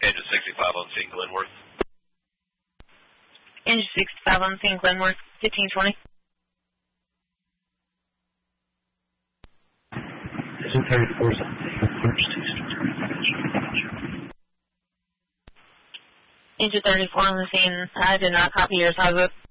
Engine 65 on scene, Glenworth. Engine 65 on scene, Glenworth, 1520. Engine 34 is on Engine 34 on the scene. I did not copy yours. I was